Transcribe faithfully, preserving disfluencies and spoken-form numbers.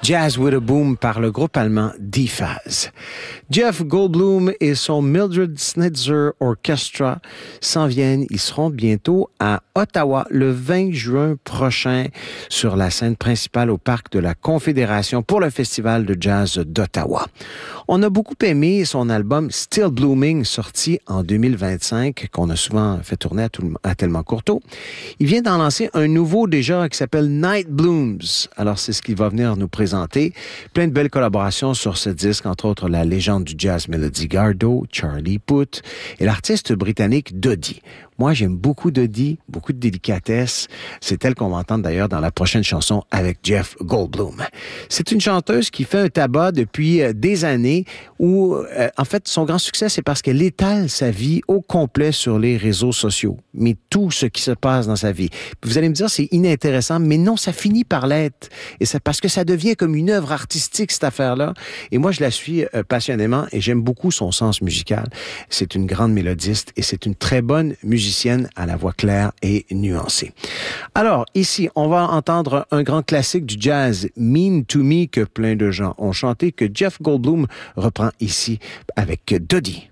Jazz with a Boom par le groupe allemand D-Phase. Jeff Goldblum et son Mildred Snitzer Orchestra s'en viennent. Ils seront bientôt à Ottawa le vingt juin prochain sur la scène principale au Parc de la Confédération pour le Festival de jazz d'Ottawa. On a beaucoup aimé son album Still Blooming, sorti en deux mille vingt-cinq, qu'on a souvent fait tourner à, tout, à Tellement Courteau. Il vient d'en lancer un nouveau déjà qui s'appelle Night Blooms. Alors, c'est ce qu'il va venir nous présenter. Plein de belles collaborations sur ce disque, entre autres la légende du jazz Melody Gardot, Charlie Puth et l'artiste britannique Dodie. Moi, j'aime beaucoup Dodie, beaucoup de délicatesse. C'est elle qu'on va entendre d'ailleurs dans la prochaine chanson avec Jeff Goldblum. C'est une chanteuse qui fait un tabac depuis des années où, euh, en fait, son grand succès, c'est parce qu'elle étale sa vie au complet sur les réseaux sociaux. Mais tout ce qui se passe dans sa vie. Vous allez me dire, c'est inintéressant, mais non, ça finit par l'être. Et c'est parce que ça devient comme une œuvre artistique, cette affaire-là. Et moi, je la suis euh, passionnément et j'aime beaucoup son sens musical. C'est une grande mélodiste et c'est une très bonne musicienne à la voix claire et nuancée. Alors, ici, on va entendre un grand classique du jazz, Mean to Me, que plein de gens ont chanté, que Jeff Goldblum reprend ici avec Dodie.